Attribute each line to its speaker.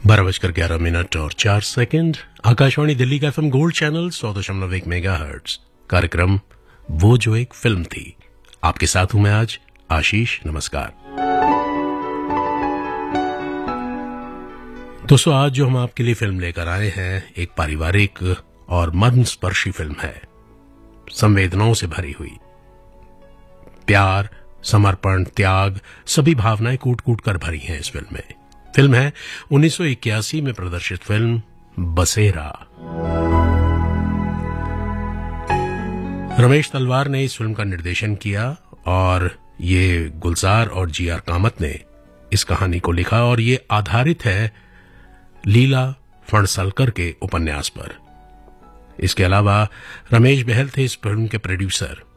Speaker 1: 12:11 आकाशवाणी दिल्ली का FM gold channel 100.1 megahertz. कार्यक्रम वो जो एक फिल्म थी। आपके साथ हूं मैं आज आशीष। नमस्कार दोस्तों, आज जो हम आपके लिए फिल्म लेकर आए हैं एक पारिवारिक और मर्मस्पर्शी फिल्म है। संवेदनाओं से भरी हुई, प्यार, समर्पण, त्याग, सभी भावनाएं कूट कूट कर भरी हैं इस फिल्म में। फिल्म है 1981 में प्रदर्शित फिल्म बसेरा। रमेश तलवार ने इस फिल्म का निर्देशन किया और ये गुलजार और जीआर कामत ने इस कहानी को लिखा और ये आधारित है लीला फणसलकर के उपन्यास पर। इसके अलावा रमेश बहल थे इस फिल्म के प्रोड्यूसर।